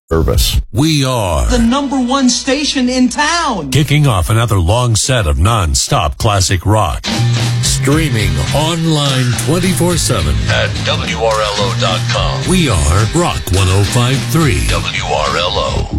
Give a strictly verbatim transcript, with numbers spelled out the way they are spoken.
service. We are the number one station in town. Kicking off another long set of non-stop classic rock. Streaming online twenty-four seven at W R L O dot com. We are Rock one oh five point three W R L O.